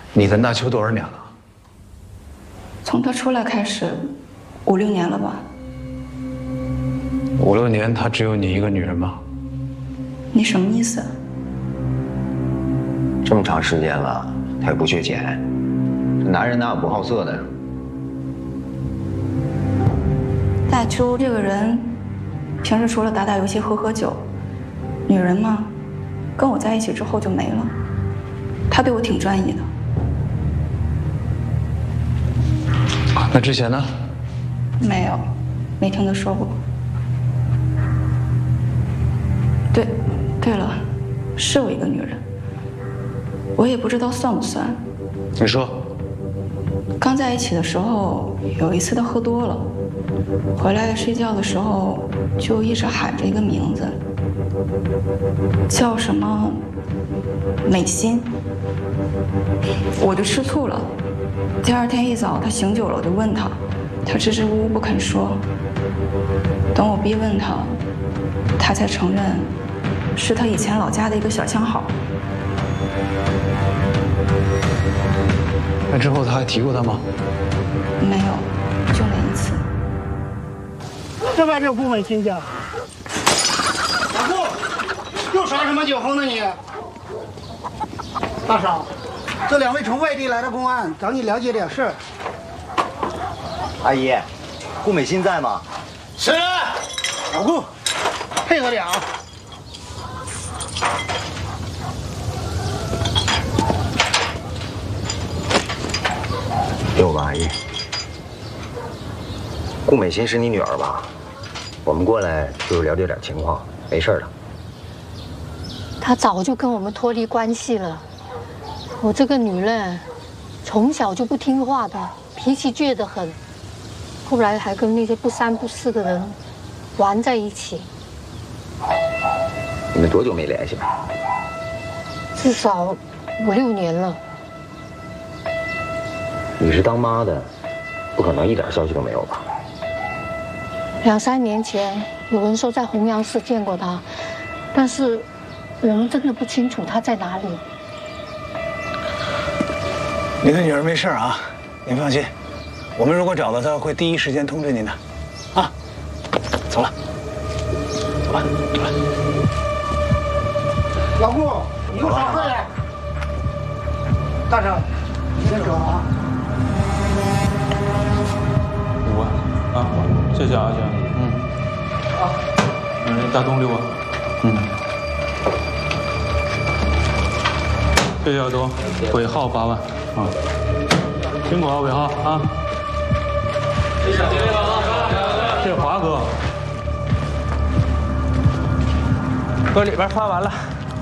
你跟大秋多少年了？ 从他出来开始，5、6年了吧。 5、6年，他只有你一个女人吗？ 你什么意思？ 这么长时间了，他也不缺钱，这男人哪有不好色的呀？ 大秋这个人，平时除了打打游戏、喝喝酒，女人嘛，跟我在一起之后就没了。他对我挺专一的。 那之前呢？ 没有，没听他说过。对了，是有一个女人，我也不知道算不算。 你说。 刚在一起的时候，有一次他喝多了，回来睡觉的时候就一直喊着一个名字，叫什么美心，我就吃醋了。第2天一早他醒酒了，我就问他，他支支吾吾不肯说。等我逼问他，他才承认是他以前老家的一个小相好。 那之后他还提过她吗？ 没有，就那一次。 这边这顾美心家。大顾，又耍什么酒疯呢你？大嫂，这2位从外地来的公安找你了解点事儿。 阿姨，顾美心在吗？ 是。老顾，配合点啊。 有吧，阿姨。顾美心是你女儿吧？我们过来就是了解点情况，没事的。 她早就跟我们脱离关系了。我这个女人，从小就不听话的，脾气倔得很，后来还跟那些不三不四的人玩在一起。 你们多久没联系了？ 至少5、6年了。 你是当妈的，不可能一点消息都没有吧 ？2、3年前有人说在洪阳市见过她，但是我们真的不清楚她在哪里。 你的女儿没事啊，您放心，我们如果找到她，会第一时间通知您的。啊，走了，走吧，走了。 老顾，你又少喝了。大婶，你先走啊。 5万啊，谢谢啊，姐。好。大东6万。谢谢小东，尾号8万啊，辛苦啊，尾号啊。谢谢啊，谢谢华哥。 搁里边发完了。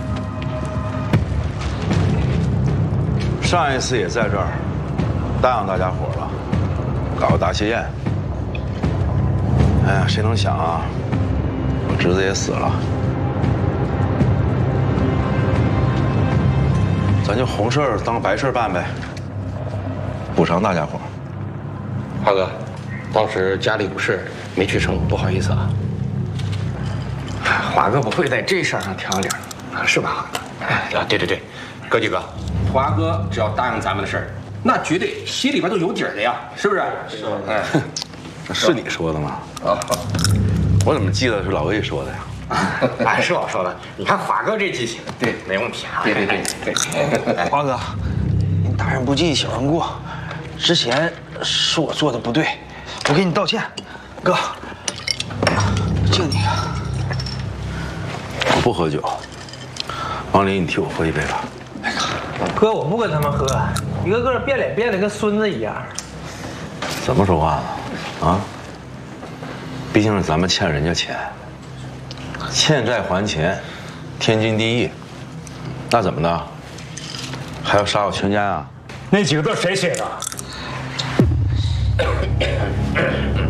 上一次也在这儿，答应大家伙了，搞个大谢宴。哎呀，谁能想啊，我侄子也死了。咱就红事儿当白事儿办呗，补偿大家伙。 华哥，当时家里有事没去成，不好意思啊。华哥不会在这事儿上挑理啊，是吧，华哥？哎，对，哥几个，华哥只要答应咱们的事儿，那绝对心里边都有底儿的呀，是不是？是。哎， 是你说的吗？啊，我怎么记得是老魏说的呀？ 哎，是我说的。你看华哥这记性，对，没问题啊。对。 华哥，您大人不计小人过，之前是我做的不对，我给你道歉，哥，敬你。 我不喝酒，王林，你替我喝一杯吧。 哥，我不跟他们喝，一个个变脸变得跟孙子一样。 怎么说话呢？啊？毕竟是咱们欠人家钱。欠债还钱，天经地义。那怎么的？还要杀我全家啊？ 那几个字谁写的？